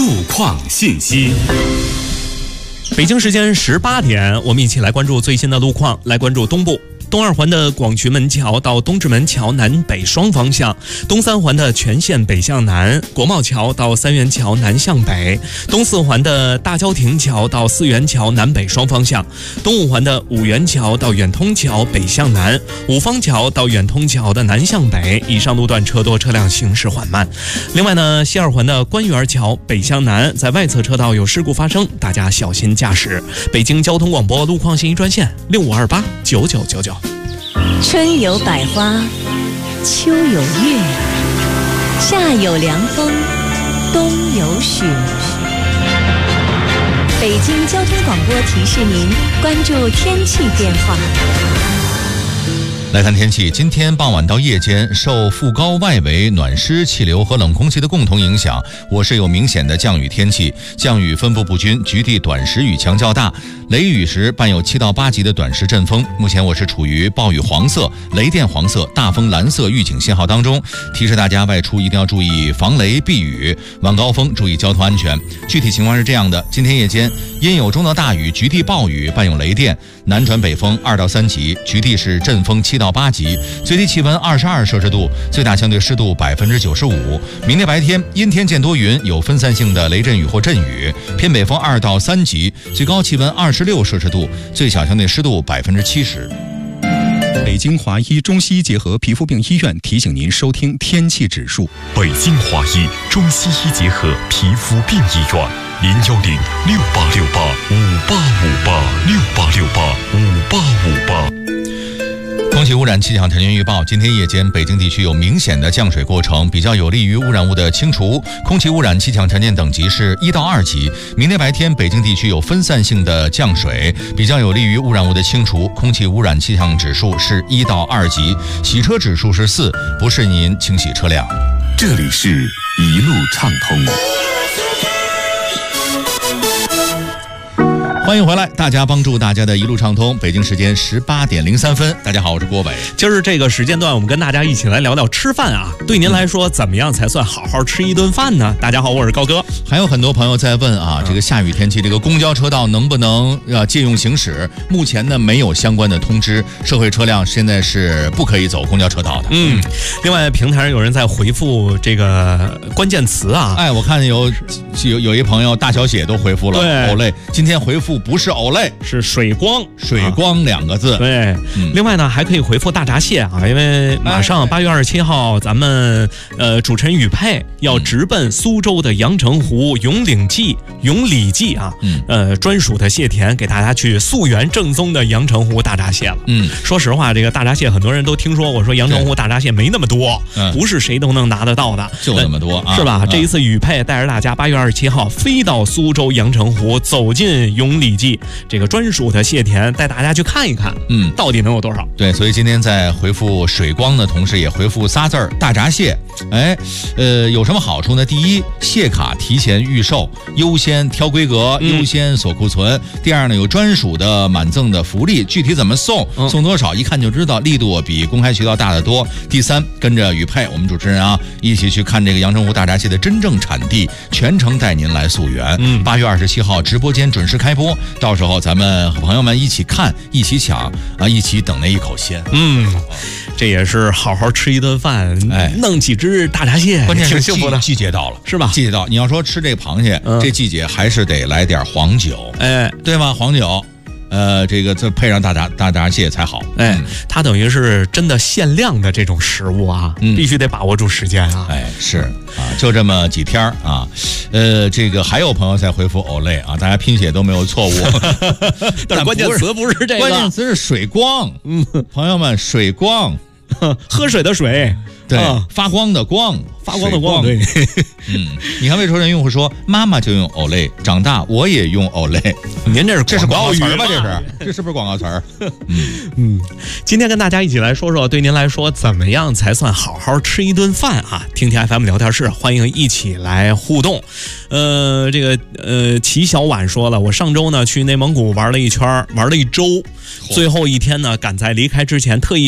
路况信息。 北京时间18点，我们一起来关注最新的路况，来关注东部。东二环的广渠门桥到东直门桥南北双方向，东三环的全线北向南，国贸桥到三元桥南向北，东四环的大郊亭桥到四元桥南北双方向，东五环的五元桥到远通桥北向南，五方桥到远通桥的南向北，以上路段车多，车辆行驶缓慢。另外呢，西二环的官园桥北向南，在外侧车道有事故发生，大家小心驾驶。北京交通广播路况信息专线65289999。 春有百花，秋有月，夏有凉风，冬有雪。北京交通广播提示您关注天气变化。 来看天气，今天傍晚到夜间，受副高外围暖湿气流和冷空气的共同影响，我市有明显的降雨天气，降雨分布不均，局地短时雨强较大，雷雨时伴有7到8级的短时阵风。目前我市处于暴雨黄色、雷电黄色、大风蓝色预警信号当中，提示大家外出一定要注意防雷避雨，晚高峰注意交通安全。具体情况是这样的，今天夜间阴有中到大雨，局地暴雨伴有雷电，南转北风2到3级，局地是阵风7到8级，最低气温22摄氏度，最大相对湿度95%。明天白天阴天见多云，有分散性的雷阵雨或阵雨，偏北风2到3级，最高气温26摄氏度，最小相对湿度70%。 北京华医中西医结合皮肤病医院提醒您收听天气指数。 北京华医中西医结合皮肤病医院，0106868585858，668685858。 空气污染气象条件预报，今天夜间北京地区有明显的降水过程，比较有利于污染物的清除，空气污染气象条件等级是1到2级。明天白天北京地区有分散性的降水，比较有利于污染物的清除，空气污染气象指数是1到2级，洗车指数是4，不适宜您清洗车辆。 这里是一路畅通。 欢迎回来，大家帮助大家的一路畅通。北京时间18点03分，大家好，我是郭伟。 今儿这个时间段，我们跟大家一起来聊聊吃饭啊。对您来说，怎么样才算好好吃一顿饭呢？大家好，我是高哥。 还有很多朋友在问啊，这个下雨天气，这个公交车道能不能借用行驶？目前呢没有相关的通知，社会车辆现在是不可以走公交车道的。 另外平台上有人在回复这个关键词啊。 哎，我看有一朋友大小写都回复了欧蕾，今天回复不是欧蕾， 是水光 2个字。 对，另外呢还可以回复大闸蟹啊，因为马上8月27号，咱们主持人雨佩要直奔苏州的阳澄湖永里记啊，专属的蟹田，给大家去溯源正宗的阳澄湖大闸蟹了。说实话，这个大闸蟹很多人都听说过，说阳澄湖大闸蟹没那么多，不是谁都能拿得到的， 就那么多， 是吧？这一次雨佩带着大家8月27号飞到苏州阳澄湖，走进永里记这个专属的蟹田，带大家去看一看，到底能有多少？ 对，所以今天在回复水光的同时，也回复仨字儿大闸蟹。有什么好处呢？第一，蟹卡提前预售，优先挑规格，优先锁库存。第二呢，有专属的满赠的福利，具体怎么送，送多少，一看就知道，力度比公开渠道大得多。第三，跟着雨佩我们主持人啊，一起去看这个阳澄湖大闸蟹的真正产地，全程带您来溯源。8月27号直播间准时开播，到时候咱们和朋友们一起看，一起抢啊，一起等那一口鲜。 这也是好好吃一顿饭，弄几只大闸蟹， 关键是挺幸福的。 季节到了， 是吧？ 季节到，你要说吃这螃蟹，这季节还是得来点黄酒，对吧？黄酒。这个再配上大闸蟹才好。 它等于是真的限量的这种食物啊，必须得把握住时间啊。 是啊，就这么几天啊。这个还有朋友在回复欧蕾啊，大家拼写都没有错误， 但关键词不是这个， 关键词是水光。朋友们，水光， 喝水的水。 对，发光的光， 对。 你看未成年用户说妈妈就用欧蕾，长大我也用欧蕾。 您这是广告词吧？这是不是广告词儿？ 今天跟大家一起来说说，对您来说怎么样才算好好吃一顿饭啊？听听 FM 聊天室，欢迎一起来互动。齐小婉说了，我上周呢去内蒙古玩了一圈，玩了一周，最后一天呢赶在离开之前特意